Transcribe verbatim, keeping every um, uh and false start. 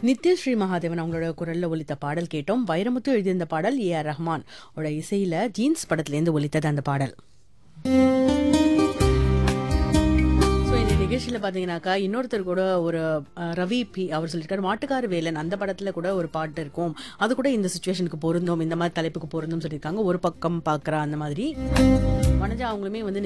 நித்யஸ்ரீ மகாதேவன் அவங்களோட குரல்ல ஒலித்த பாடல் கேட்டோம். வைரமுத்து எழுதியிருந்த பாடல் ஏ ஆர் ரஹ்மான் ஓட இசையில ஜீன்ஸ் படத்திலேருந்து ஒலித்தது அந்த பாடல். நிகழ்ச்சியில பாத்தீங்கன்னாக்கா இன்னொருத்தர் கூட ஒரு அஹ், ரவி பி அவர் சொல்லியிருக்காரு மாட்டுக்கார வேலன் அந்த படத்துல கூட ஒரு பாட்டு இருக்கும், அது கூட இந்த சுச்சுவேஷனுக்கு பொருந்தும், இந்த மாதிரி தலைப்புக்கு பொருந்தும் சொல்லியிருக்காங்க. ஒரு பக்கம் பாக்குறா அந்த மாதிரி வனஜா அவங்களுமே வந்து